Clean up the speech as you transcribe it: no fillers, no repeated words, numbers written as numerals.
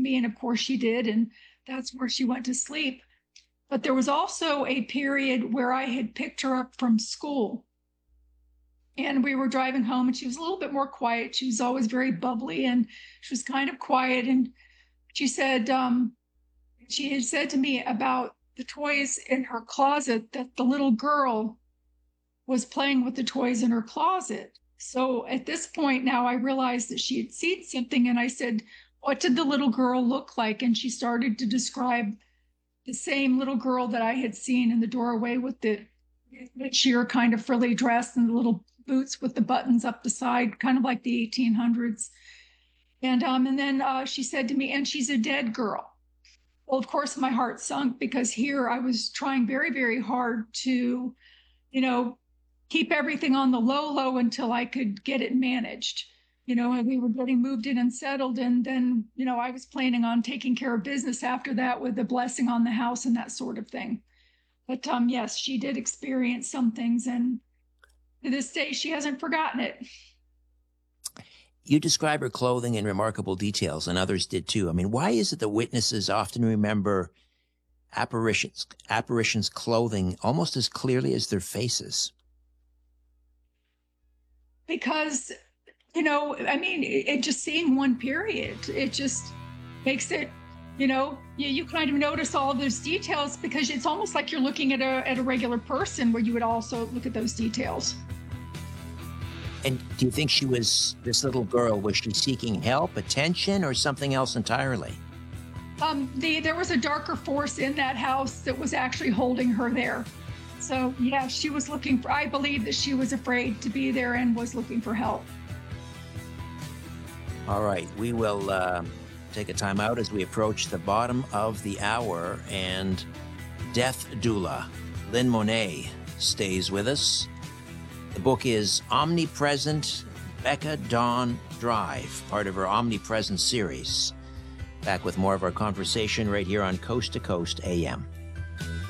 me. And of course she did. And that's where she went to sleep. But there was also a period where I had picked her up from school and we were driving home and she was a little bit more quiet. She was always very bubbly and she was kind of quiet. And she said, she had said to me about the toys in her closet that the little girl was playing with the toys in her closet. So at this point now I realized that she had seen something and I said, what did the little girl look like? And she started to describe the same little girl that I had seen in the doorway with the sheer kind of frilly dress and the little boots with the buttons up the side, kind of like the 1800s. And then she said to me, and she's a dead girl. Well, of course, my heart sunk because here I was trying very, very hard to, keep everything on the low until I could get it managed. And we were getting moved in and settled. And then, I was planning on taking care of business after that with the blessing on the house and that sort of thing. But yes, she did experience some things. And to this day, she hasn't forgotten it. You describe her clothing in remarkable details, and others did too. I mean, why is it that witnesses often remember apparitions' clothing almost as clearly as their faces? Because, it just seeing one period, it just makes it, you kind of notice all of those details because it's almost like you're looking at a regular person where you would also look at those details. And do you think this little girl, was she seeking help, attention, or something else entirely? There was a darker force in that house that was actually holding her there. So yeah, she was I believe that she was afraid to be there and was looking for help. All right, we will take a time out as we approach the bottom of the hour, and death doula Lynn Monet stays with us. The book is Omnipresent, Becca Dawn Drive, part of her Omnipresent series. Back with more of our conversation right here on Coast to Coast AM.